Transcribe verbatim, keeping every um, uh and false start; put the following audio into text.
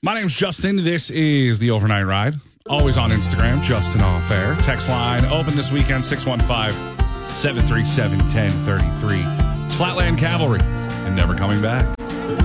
My name's Justin. This is the Overnight Ride. Always on Instagram, Justin Off Air. Text line open this weekend, six one five, seven three seven, one zero three three. It's Flatland Cavalry and Never Coming Back.